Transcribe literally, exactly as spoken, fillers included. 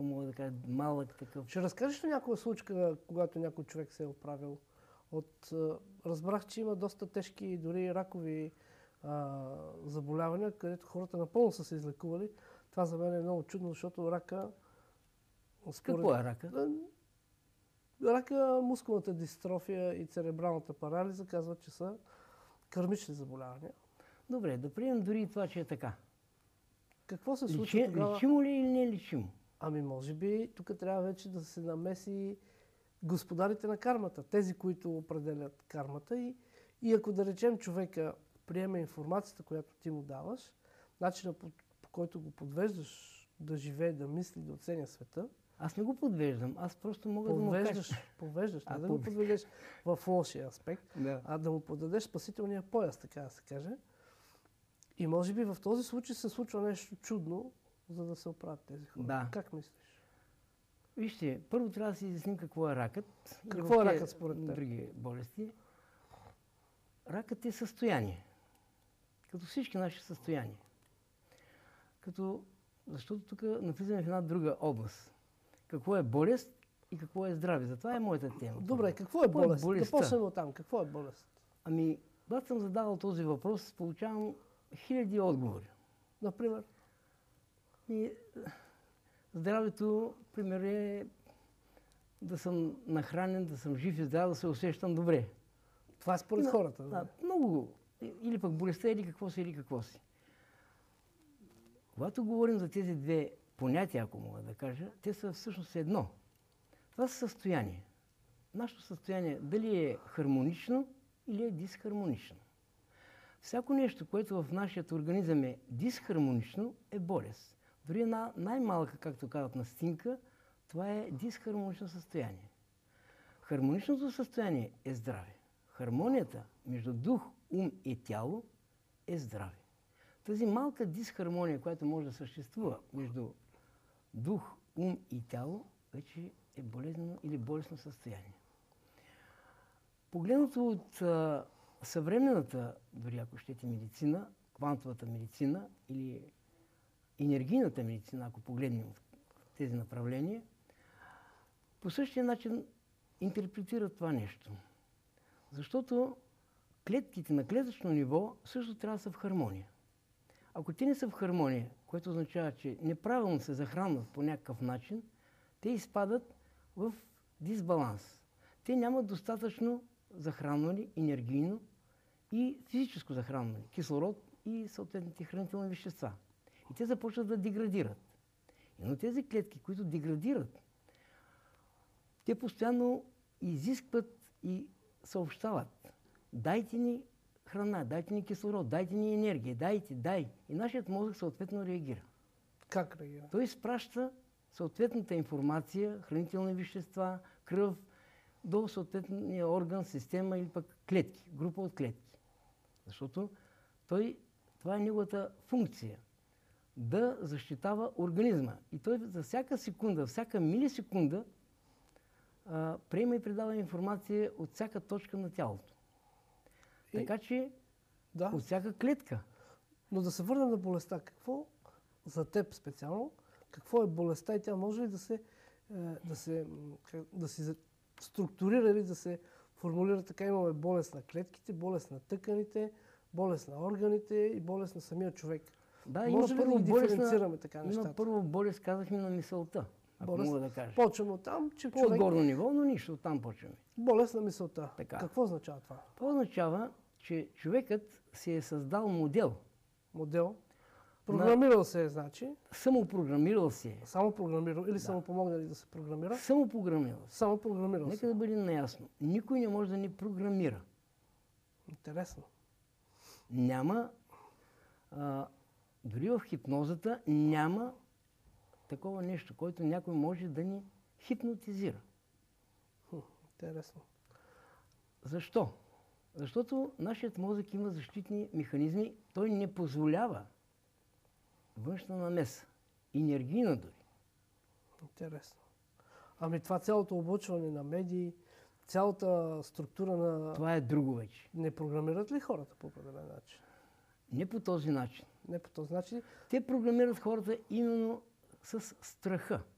ако мога да кажа, малък такъв. Ще разкажеш ли някоя случка, когато някой човек се е оправил? От, разбрах, че има доста тежки, дори ракови а, заболявания, където хората напълно са се излекували. Това за мен е много чудно, защото рака... Според... Какво е рака? Рака, мускулната дистрофия и церебралната парализа казват, че са кърмични заболявания. Добре, да приемем дори и това, че е така. Какво се случва Личи, тогава? Личимо ли или не е личимо? Ами може би тук трябва вече да се намеси господарите на кармата, тези, които определят кармата и, и ако да речем човека приеме информацията, която ти му даваш, начинът по, по който го подвеждаш да живее, да мисли, да оценя света. Аз не го подвеждам, аз просто мога Подвеждаш, да му кажа. Повеждаш, не а, да по... го подведеш в лошия аспект, да. а да му подадеш спасителния пояс, така да се каже. И може би в този случай се случва нещо чудно, за да се оправят тези хора. Да. Как мислиш? Вижте, първо трябва да си изясним какво е ракът. Какво е ракът според теб? Други болести. Ракът е състояние. Като всички наши състояния. Като, защото тук навлизаме в една друга област. Какво е болест и какво е здраве. Затова е моята тема. Добре, какво е какво болест? Е да почнем от там. Какво е болест? Ами, когато съм задавал този въпрос, получавам хиляди отговори. Например? И, здравето, пример е да съм нахранен, да съм жив и здрав, да се усещам добре. Това е според Но, хората. Да, много. Или пък болестта, или какво си, или какво си. Когато говорим за тези две понятия, ако мога да кажа, те са всъщност едно. Това са състояние. Нашето състояние дали е хармонично или е дисхармонично. Всяко нещо, което в нашия организъм е дисхармонично, е болест. Дори една най-малка, както казват, настинка, това е дисхармонично състояние. Хармоничното състояние е здраве. Хармонията между дух, ум и тяло е здраве. Тази малка дисхармония, която може да съществува между дух, ум и тяло, вече е болезнено или болестно състояние. Погледнато от а, съвременната, дори ако щете, медицина, квантовата медицина или енергийната медицина, ако погледнем в тези направления, по същия начин интерпретират това нещо. Защото клетките на клетъчно ниво също трябва да са в хармония. Ако те не са в хармония, което означава, че неправилно се захранват по някакъв начин, те изпадат в дисбаланс. Те нямат достатъчно захранване енергийно и физическо захранване, кислород и съответните хранителни вещества. И те започват да деградират. Но тези клетки, които деградират, те постоянно изискват и съобщават: дайте ни храна, дайте ни кислород, дайте ни енергия, дайте, дай. И нашият мозък съответно реагира. Как реагира? Той изпраща съответната информация, хранителни вещества, кръв до съответния орган, система или пък клетки, група от клетки. Защото той, това е неговата функция – да защитава организма. И той за всяка секунда, всяка милисекунда а, приема и предава информация от всяка точка на тялото. И, така че да. От всяка клетка. Но да се върнем на болестта. Какво за теб специално, какво е болестта и тя може ли да се, да се, да се структурира или да се формулира така? Имаме болест на клетките, болест на тъканите, болест на органите и болест на самия човек. Да, може има ли да ги диференцираме така има нещата? първо болест, казахме, на мисълта, ако болест, мога да кажа. Почваме от там, че човек... По-отгорно ниво, но нищо, оттам почваме. Болест на мисълта. Така. Какво означава това? Това означава, че човекът си е създал модел. Модел? Програмирал на... се е, значи? Самопрограмирал се е. Само програмирал или да. само помогнали да се програмира? Само програмирал се. Само програмирал Нека се. да бъдем наясно. Никой не може да ни програмира. Интересно. Няма, а, дори в хипнозата няма такова нещо, което някой може да ни хипнотизира. Хм, интересно. Защо? Защото нашият мозък има защитни механизми, той не позволява външна намеса, енергийна дори. Интересно. Ами това цялото облъчване на медии, цялата структура на... Това е друго вече. Не програмират ли хората по определен начин? Не по този начин. Не по този начин. Те програмират хората именно с страха.